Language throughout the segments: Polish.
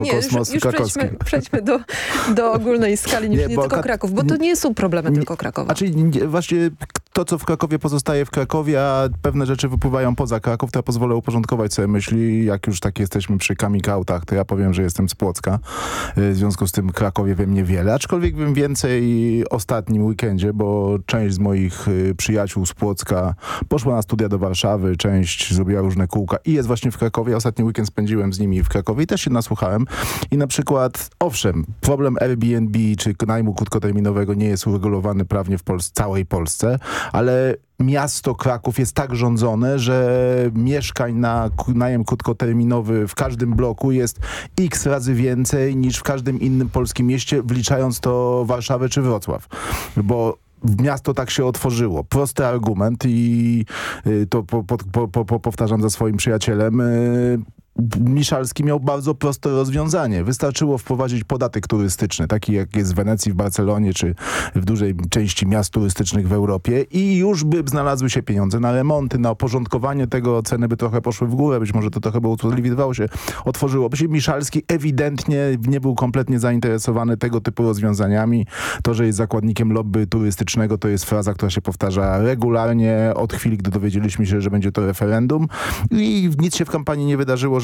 kosmos krakowski. Przejdźmy do ogólnej skali, nie tylko Kraków, bo to nie są problemy tylko Krakowa. Znaczy właśnie to, co w Krakowie pozostaje w Krakowie, a pewne rzeczy wypływają poza Kraków, to ja pozwolę uporządkować sobie myśli. Jak już tak jesteśmy przy coming outach, to ja powiem, że jestem z Płocka. W związku z tym w Krakowie wiem niewiele, aczkolwiek wiem więcej ostatnim weekendzie, bo część z moich przyjaciół z Płocka poszła na studia do Warszawy, część zrobiła różne kółka i jest właśnie w Krakowie. Ostatni weekend spędziłem z nimi w Krakowie i też się nasłuchałem. I na przykład, owszem, problem Airbnb czy najmu krótkoterminowego nie jest uregulowany prawnie w całej Polsce, ale miasto Kraków jest tak rządzone, że mieszkań na najem krótkoterminowy w każdym bloku jest x razy więcej niż w każdym innym polskim mieście, wliczając to Warszawę czy Wrocław. Bo miasto tak się otworzyło. Prosty argument i to powtarzam za swoim przyjacielem. Miszalski miał bardzo proste rozwiązanie. Wystarczyło wprowadzić podatek turystyczny, taki jak jest w Wenecji, w Barcelonie, czy w dużej części miast turystycznych w Europie i już by znalazły się pieniądze na remonty, na oporządkowanie tego, ceny by trochę poszły w górę, być może to trochę by usprawiedliwiało się, otworzyłoby się. Miszalski ewidentnie nie był kompletnie zainteresowany tego typu rozwiązaniami. To, że jest zakładnikiem lobby turystycznego, to jest fraza, która się powtarza regularnie od chwili, gdy dowiedzieliśmy się, że będzie to referendum i nic się w kampanii nie wydarzyło,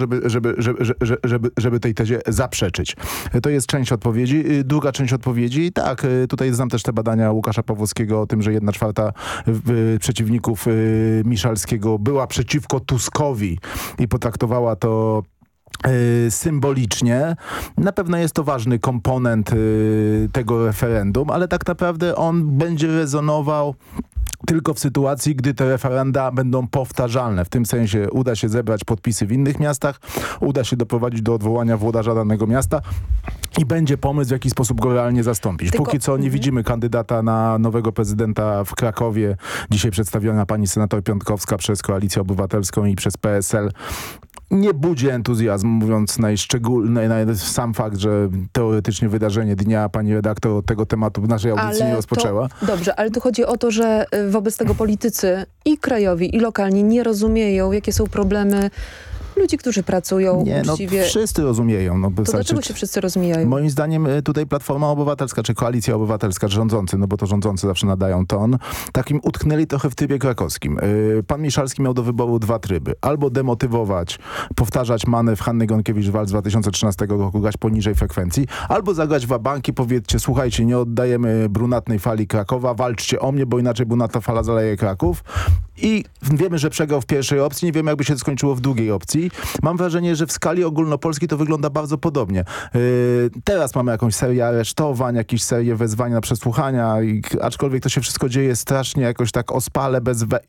żeby tej tezie zaprzeczyć. To jest część odpowiedzi. Druga część odpowiedzi, tak, tutaj znam też te badania Łukasza Pawłowskiego o tym, że 1/4 przeciwników Miszalskiego była przeciwko Tuskowi i potraktowała to symbolicznie. Na pewno jest to ważny komponent tego referendum, ale tak naprawdę on będzie rezonował tylko w sytuacji, gdy te referenda będą powtarzalne. W tym sensie uda się zebrać podpisy w innych miastach, uda się doprowadzić do odwołania włodarza danego miasta i będzie pomysł, w jaki sposób go realnie zastąpić. Póki co nie widzimy kandydata na nowego prezydenta w Krakowie. Dzisiaj przedstawiona pani senator Piątkowska przez Koalicję Obywatelską i przez PSL. Nie budzi entuzjazmu, mówiąc sam fakt, że teoretycznie wydarzenie dnia pani redaktor od tego tematu w naszej audycji nie rozpoczęła. Dobrze, ale tu chodzi o to, że wobec tego politycy i krajowi, i lokalni nie rozumieją, jakie są problemy ludzi, którzy pracują uczciwie. Wszyscy rozumieją. To dlaczego się wszyscy rozmijają? Moim zdaniem tutaj Platforma Obywatelska, czy Koalicja Obywatelska, czy rządzący, no bo to rządzący zawsze nadają ton, takim utknęli trochę w trybie krakowskim. Pan Miszalski miał do wyboru 2 tryby. Albo demotywować, powtarzać manewr Hanny Gronkiewicz-Waltz z 2013 roku, grać poniżej frekwencji, albo zagrać wabank i powiedzcie, słuchajcie, nie oddajemy brunatnej fali Krakowa, walczcie o mnie, bo inaczej brunatna fala zaleje Kraków. I wiemy, że przegrał w pierwszej opcji, nie wiemy, jakby się to skończyło w drugiej opcji. Mam wrażenie, że w skali ogólnopolskiej to wygląda bardzo podobnie. Teraz mamy jakąś serię aresztowań, jakieś serię wezwań na przesłuchania, aczkolwiek to się wszystko dzieje strasznie jakoś tak ospale,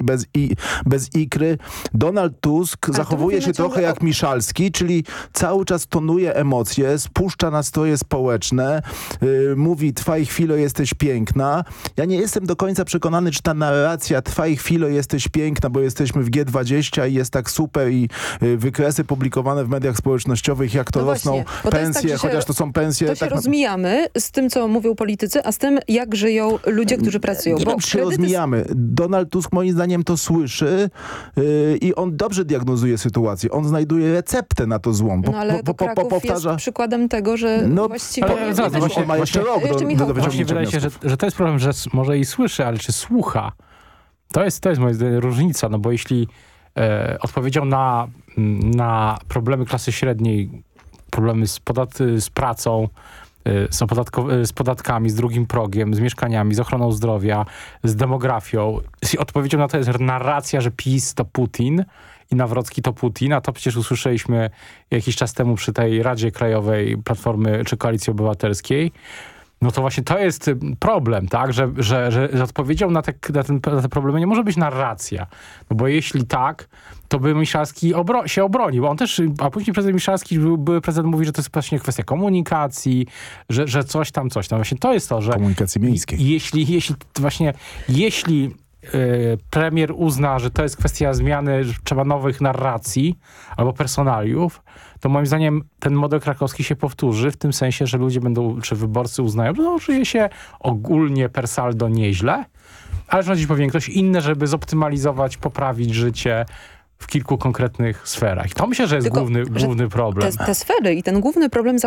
bez ikry. Donald Tusk zachowuje się trochę jak Miszalski, czyli cały czas tonuje emocje, spuszcza nastroje społeczne, mówi trwaj chwilę, jesteś piękna. Ja nie jestem do końca przekonany, czy ta narracja trwaj chwilę, jesteś piękna, bo jesteśmy w G20 i jest tak super i wykresy publikowane w mediach społecznościowych, jak to rosną pensje, tak, chociaż to są pensje... To się rozmijamy z tym, co mówią politycy, a z tym, jak żyją ludzie, którzy pracują. Nie wiem, czy się rozmijamy. Donald Tusk moim zdaniem to słyszy i on dobrze diagnozuje sytuację. On znajduje receptę na to złą. Ale Kraków jest przykładem tego, że właściwie... On ma jeszcze rok do Właśnie wydaje się, że to jest problem, że może i słyszy, ale czy słucha? To jest moja różnica, no bo jeśli odpowiedzią na problemy klasy średniej, problemy z pracą, z podatkami, z drugim progiem, z mieszkaniami, z ochroną zdrowia, z demografią. Odpowiedzią na to jest narracja, że PiS to Putin i Nawrocki to Putin, a to przecież usłyszeliśmy jakiś czas temu przy tej Radzie Krajowej Platformy czy Koalicji Obywatelskiej. No to właśnie to jest problem, tak, że odpowiedzią na te problemy nie może być narracja. No bo jeśli tak, to by Miszalski się obronił. On też, a później prezydent Miszalski, były prezydent mówi, że to jest właśnie kwestia komunikacji, że coś tam. Właśnie to jest to, że... Komunikacji miejskiej. Jeśli premier uzna, że to jest kwestia zmiany, że trzeba nowych narracji albo personaliów, to moim zdaniem ten model krakowski się powtórzy w tym sensie, że ludzie będą, czy wyborcy uznają, że żyje się ogólnie per saldo nieźle, ale rządzić powinien ktoś inny, żeby zoptymalizować, poprawić życie w kilku konkretnych sferach. I to myślę, że jest Tylko, główny problem. Te sfery i ten główny problem